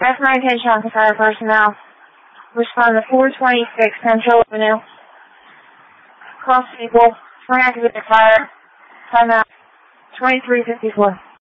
F9 attention fire personnel. Respond to 426 Central Avenue. Cross people. Reactivate fire. Timeout. 2354.